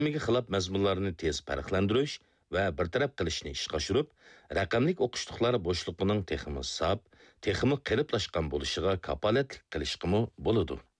Nizamiga xilop mazmunlarni tez farqlantirish va bartaraf qilishni ishga oshirib, raqamlik o'qishliqlar bo'shliqining texmi sap, texmi qiliplashgan bo'lishiga kapolatlik qilishqimi bo'ladi.